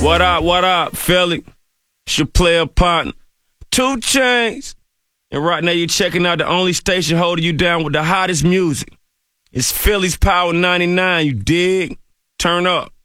What up, Philly? It's your player partner, 2 Chainz. And right now you're checking out the only station holding you down with the hottest music. It's Philly's Power 99, you dig? Turn up.